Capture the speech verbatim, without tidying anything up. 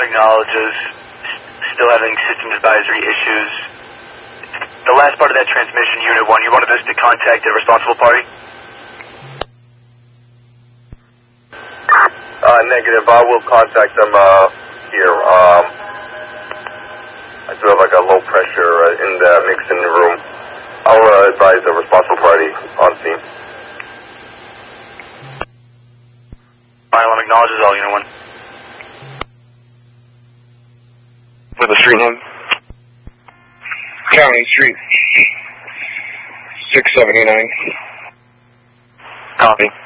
acknowledges still having systems advisory issues. The last part of that transmission, Unit one, you wanted us to contact the responsible party? Uh, negative. I will contact them uh, here. Um, I do have like a low pressure uh, in the mixing room. I'll uh, advise the responsible party on scene. Asylum acknowledges all, Unit one. For the street name? County Street. six seventy-nine. Copy.